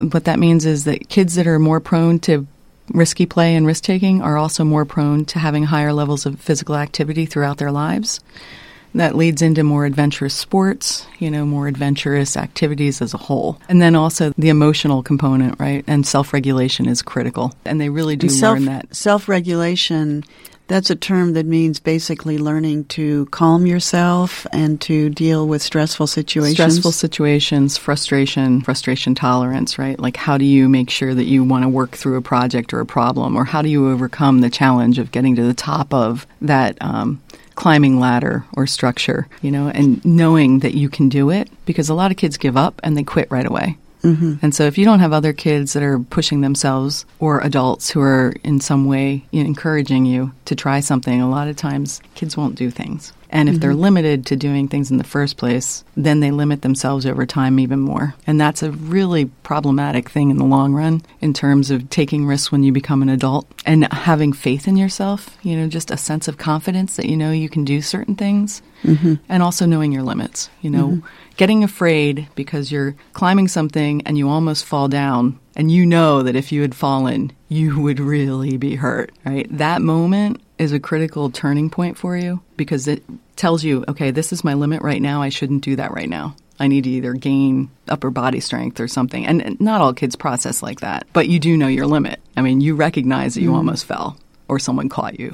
What that means is that kids that are more prone to risky play and risk-taking are also more prone to having higher levels of physical activity throughout their lives. That leads into more adventurous sports, more adventurous activities as a whole. And then also the emotional component, right? And self-regulation is critical. And they really do learn that. Self-regulation, that's a term that means basically learning to calm yourself and to deal with stressful situations. Stressful situations, frustration tolerance, right? Like how do you make sure that you want to work through a project or a problem? Or how do you overcome the challenge of getting to the top of that climbing ladder or structure, and knowing that you can do it, because a lot of kids give up and they quit right away. Mm-hmm. And so if you don't have other kids that are pushing themselves or adults who are in some way encouraging you to try something, a lot of times kids won't do things. And if they're limited to doing things in the first place, then they limit themselves over time even more. And that's a really problematic thing in the long run in terms of taking risks when you become an adult and having faith in yourself, just a sense of confidence that you can do certain things, and also knowing your limits, getting afraid because you're climbing something and you almost fall down and you know that if you had fallen, you would really be hurt, right? That moment is a critical turning point for you because it tells you, okay, this is my limit right now. I shouldn't do that right now. I need to either gain upper body strength or something. And not all kids process like that, but you do know your limit. I mean, you recognize that you almost fell or someone caught you,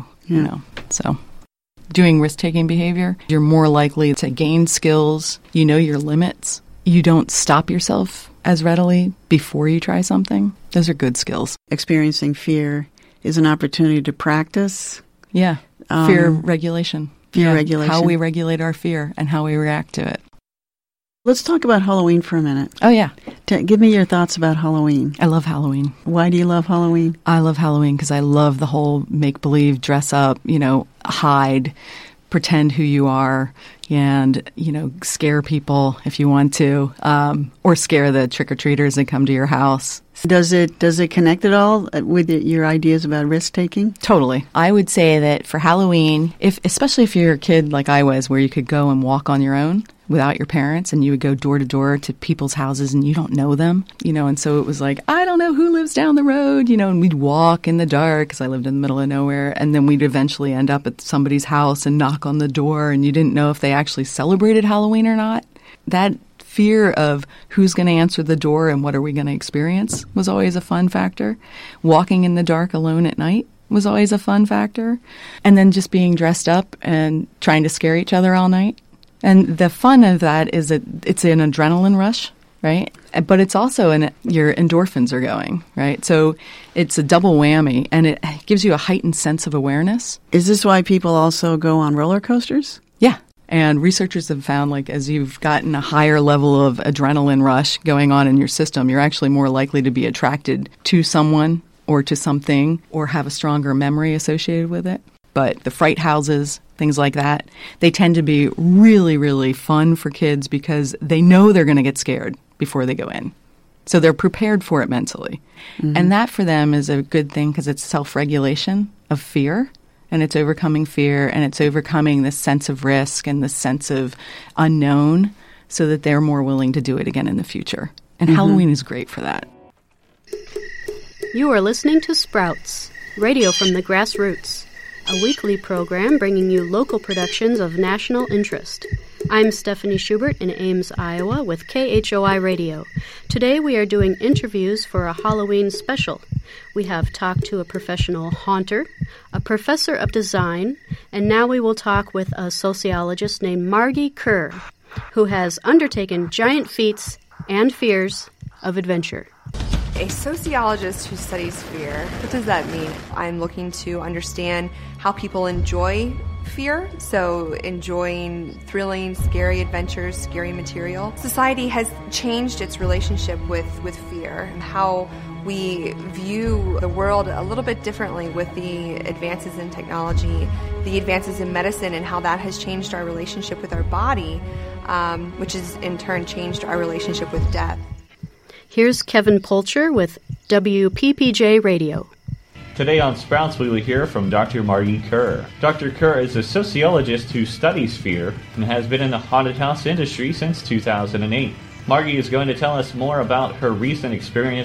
So doing risk-taking behavior, you're more likely to gain skills. You know your limits. You don't stop yourself as readily before you try something. Those are good skills. Experiencing fear is an opportunity to practice. Yeah, fear regulation. Fear regulation. How we regulate our fear and how we react to it. Let's talk about Halloween for a minute. Oh, yeah. Give me your thoughts about Halloween. I love Halloween. Why do you love Halloween? I love Halloween because I love the whole make-believe, dress up, hide, pretend who you are, and, scare people if you want to, or scare the trick-or-treaters that come to your house. Does it connect at all with your ideas about risk-taking? Totally. I would say that for Halloween, especially if you're a kid like I was, where you could go and walk on your own without your parents, and you would go door to door to people's houses and you don't know them, and so it was like, I don't know who lives down the road, and we'd walk in the dark because I lived in the middle of nowhere, and then we'd eventually end up at somebody's house and knock on the door, and you didn't know if they actually celebrated Halloween or not. That fear of who's going to answer the door and what are we going to experience was always a fun factor. Walking in the dark alone at night was always a fun factor. And then just being dressed up and trying to scare each other all night. And the fun of that is that it's an adrenaline rush, right? But it's also your endorphins are going, right? So it's a double whammy, and it gives you a heightened sense of awareness. Is this why people also go on roller coasters? Yeah. And researchers have found, as you've gotten a higher level of adrenaline rush going on in your system, you're actually more likely to be attracted to someone or to something or have a stronger memory associated with it. But the fright houses, things like that, they tend to be really, really fun for kids because they know they're going to get scared before they go in. So they're prepared for it mentally. Mm-hmm. And that for them is a good thing because it's self-regulation of fear. And it's overcoming fear, and it's overcoming this sense of risk and this sense of unknown so that they're more willing to do it again in the future. And Halloween is great for that. You are listening to Sprouts, radio from the grassroots, a weekly program bringing you local productions of national interest. I'm Stephanie Schubert in Ames, Iowa with KHOI Radio. Today we are doing interviews for a Halloween special. We have talked to a professional haunter, a professor of design, and now we will talk with a sociologist named Margie Kerr, who has undertaken giant feats and fears of adventure. A sociologist who studies fear, what does that mean? I'm looking to understand how people enjoy fear, so enjoying thrilling, scary adventures, scary material. Society has changed its relationship with fear, and how we view the world a little bit differently with the advances in technology, the advances in medicine, and how that has changed our relationship with our body, which has in turn changed our relationship with death. Here's Kevin Polcher with WPPJ Radio. Today on Sprouts, we will hear from Dr. Margie Kerr. Dr. Kerr is a sociologist who studies fear and has been in the haunted house industry since 2008. Margie is going to tell us more about her recent experience